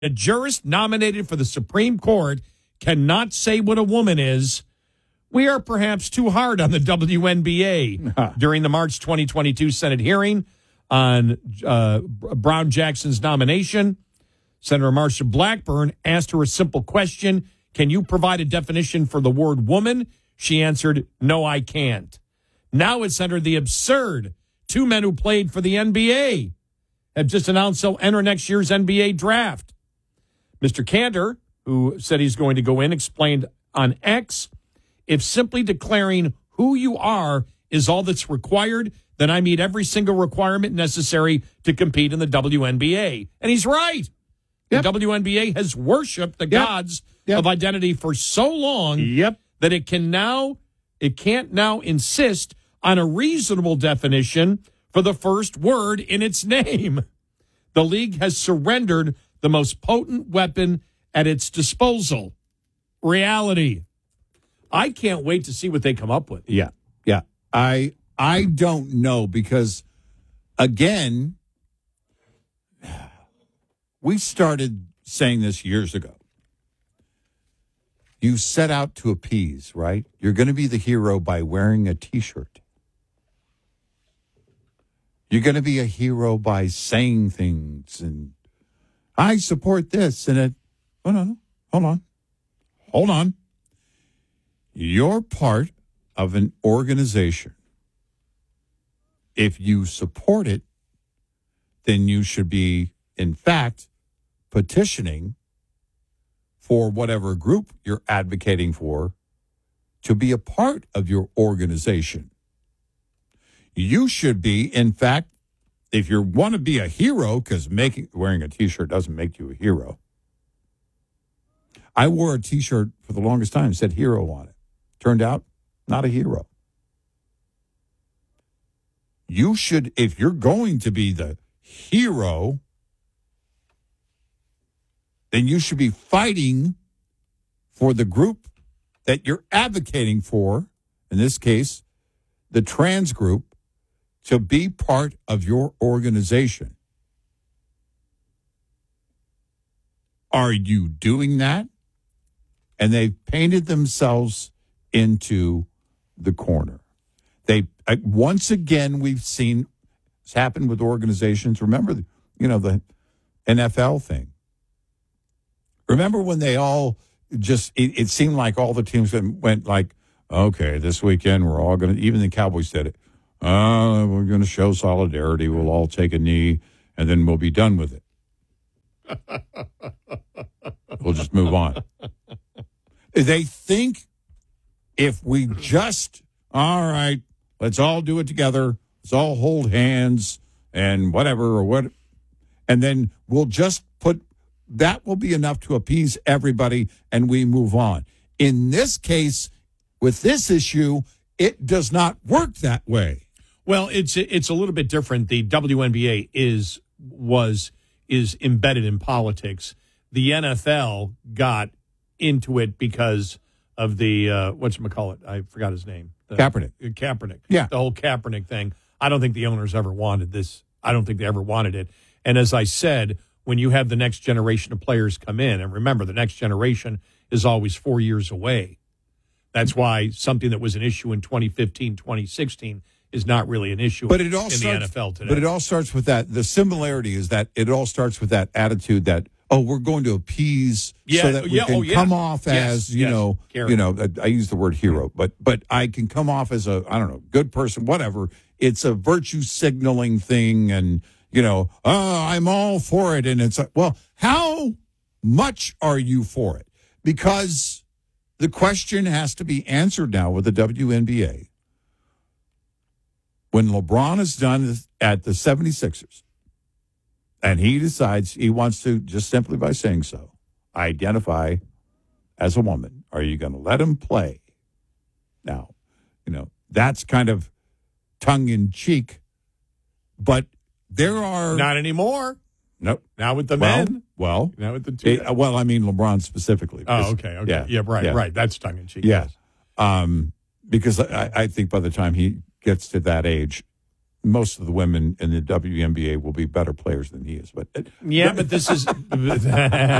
A jurist nominated for the Supreme Court cannot say what a woman is. We are perhaps too hard on the WNBA. During the March 2022 Senate hearing on Brown Jackson's nomination, Senator Marsha Blackburn asked her a simple question. Can you provide a definition for the word woman? She answered, no, I can't. Now it's under the absurd. Two men who played for the NBA have just announced they'll enter next year's NBA draft. Mr. Cantor, who said he's going to go in, explained on X, if simply declaring who you are is all that's required, then I meet every single requirement necessary to compete in the WNBA. And he's right. Yep. The WNBA has worshipped the gods of identity for so long that it can't now insist on a reasonable definition for the first word in its name. The league has surrendered the most potent weapon at its disposal, reality. I can't wait to see what they come up with. Yeah. I don't know because, again, we started saying this years ago. You set out to appease, right? You're going to be the hero by wearing a T-shirt. You're going to be a hero by saying things and I support this and it. Oh, no. Hold on. You're part of an organization. If you support it, then you should be, in fact, petitioning for whatever group you're advocating for to be a part of your organization. You should be, in fact, if you want to be a hero, because wearing a T-shirt doesn't make you a hero. I wore a T-shirt for the longest time, said hero on it. Turned out, not a hero. You should, if you're going to be the hero, then you should be fighting for the group that you're advocating for, in this case, the trans group, to be part of your organization. Are you doing that? And they've painted themselves into the corner. Once again, we've seen it's happened with organizations. Remember, the NFL thing. Remember when they all just, it seemed like all the teams went like, okay, this weekend we're all going to, even the Cowboys said it. We're going to show solidarity. We'll all take a knee, and then we'll be done with it. We'll just move on. They think if we just, all right, let's all do it together. Let's all hold hands and whatever or what. And then we'll just that will be enough to appease everybody, and we move on. In this case, with this issue, it does not work that way. Well, it's a little bit different. The WNBA is embedded in politics. The NFL got into it because of the whatchamacallit? I forgot his name. Kaepernick. Yeah. The whole Kaepernick thing. I don't think the owners ever wanted this. I don't think they ever wanted it. And as I said, when you have the next generation of players come in, and remember, the next generation is always 4 years away. That's why something that was an issue in 2015, 2016 is not really an issue in the NFL today. But it all starts with that. The similarity is that it all starts with that attitude that, we're going to appease so that we can come off as, I use the word hero, but I can come off as a, good person, whatever. It's a virtue signaling thing and, I'm all for it. And it's like, well, how much are you for it? Because the question has to be answered now with the WNBA. When LeBron is done at the 76ers, and he decides he wants to, just simply by saying so, identify as a woman, are you going to let him play? Now, that's kind of tongue-in-cheek, but there are... Not anymore. Nope. Now with the men. Well, now with the two. I mean LeBron specifically. Oh, okay. Yeah, right. That's tongue-in-cheek. Yeah. Yes. Because I think by the time he gets to that age, most of the women in the WNBA will be better players than he is. But Yeah, but this is